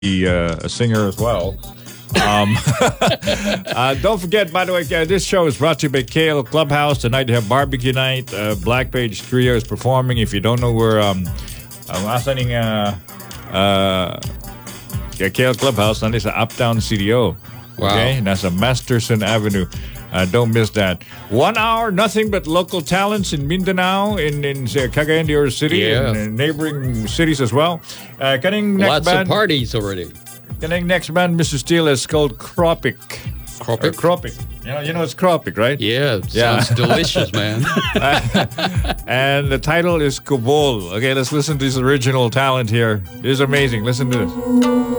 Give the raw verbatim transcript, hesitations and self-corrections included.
uh, a singer as well. Um, uh, don't forget, by the way, uh, this show is brought to you by K L Clubhouse. Tonight they have barbecue night. Uh, Black Page Trio is performing. If you don't know where, um, ang asaning uh, uh, K L Clubhouse, nandito sa Uptown C D O. Okay, Wow. nasa Masterson Avenue. Uh, don't miss that. One hour, nothing but local talents in Mindanao, in, in uh, Cagayan de Oro City, Yeah. and, and neighboring cities as well. Uh, kaning next Lots band, of parties already. kaning next band, Mister Steele, is called Cropic. Cropic? Uh, Cropic. You know, you know it's Cropic, right? Yeah, Yeah. sounds delicious, man. And the title is Kubol. Okay, let's listen to this original talent here. This is amazing. Listen to this.